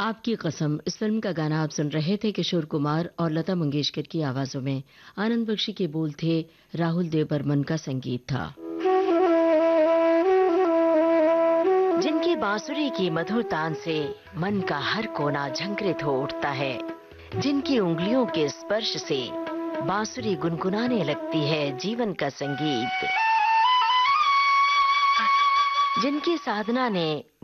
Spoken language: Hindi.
आपकी कसम, इस फिल्म का गाना आप सुन रहे थे किशोर कुमार और लता मंगेशकर की आवाजों में। आनंद बख्शी के बोल थे, राहुल देव बर्मन का संगीत था। जिनकी बांसुरी की मधुर तान से मन का हर कोना झंकृत हो उठता है, जिनकी उंगलियों के स्पर्श से बांसुरी गुनगुनाने लगती है जीवन का संगीत, जिनकी साधना ने